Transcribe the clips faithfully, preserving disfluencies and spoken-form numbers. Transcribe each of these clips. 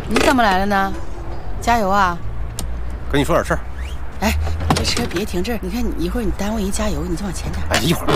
你怎么来了呢？加油啊！ 跟你说点事儿。 哎，你这车别停这儿，你看你一会儿你耽误人加油，你就往前点。 哎，一会儿。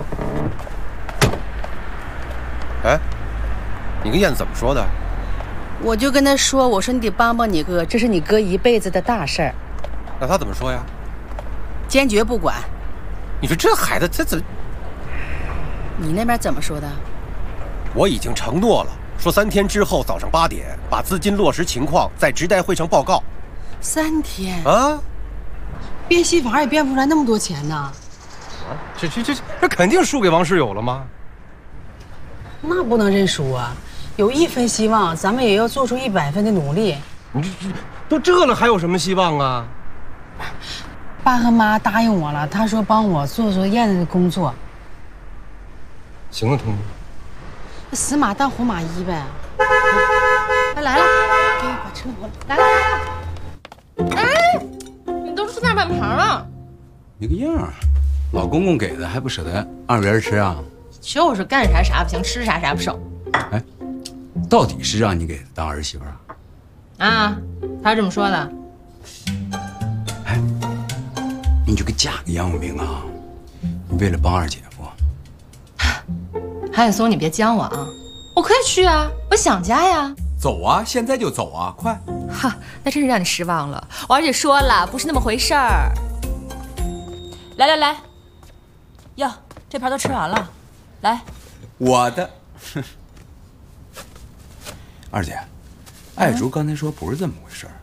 哎，你跟燕子怎么说的？ 我就跟他说，我说你得帮帮你哥，这是你哥一辈子的大事儿。 那他怎么说呀？ 坚决不管。 你说这孩子这怎？ 你那边怎么说的？ 我已经承诺了，说三天之后早上八点把资金落实情况在直代会上报告。 三天啊？ 变戏法也变不出来那么多钱呢。 啊，这这这这肯定输给王世友了吗？ 那不能认输啊！有一分希望，咱们也要做出一百分的努力。 你这这都这了，还有什么希望啊？ 爸和妈答应我了，他说帮我做做燕子的工作。 行得通吗？ 死马当活马医呗。他来了，给我把车挪了。来了来了。 哎，你都吃大半盘了。 一个样儿，老公公给的还不舍得二人吃啊？ 就是干啥啥不行，吃啥啥不省。 哎，到底是让你给当儿媳妇啊？ 啊，他这么说的。 哎，你就给嫁给杨永明啊！你为了帮二姐夫， 韩雪松，你别将我啊！我可以去啊，我想家呀。 走啊，现在就走啊，快！ 哈，那真是让你失望了。我二姐说了，不是那么回事儿。来来来，哟，这盘都吃完了，来。 我的。 二姐，爱竹刚才说不是这么回事儿。